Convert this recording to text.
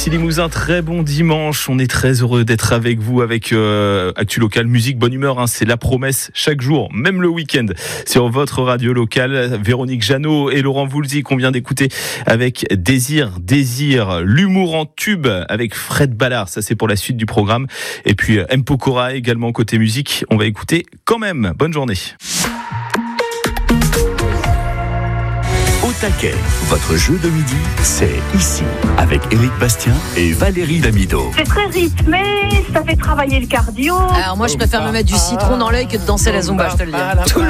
Ici Limousin, très bon dimanche. On est très heureux d'être avec vous avec Actu Local, musique, bonne humeur. C'est la promesse chaque jour, même le week-end, sur votre radio locale. Véronique Jeannot et Laurent Voulzy qu'on vient d'écouter avec Désir, l'humour en tube avec Fred Ballard. Ça c'est pour la suite du programme. Et puis M. Pokora également côté musique. On va écouter quand même. Bonne journée. Au taquet, votre jeu de midi, c'est ici, avec Éric Bastien et Valérie Damido. C'est très rythmé, ça fait travailler le cardio. Alors moi je préfère me mettre du citron dans l'œil que de danser la zumba, je te le dis.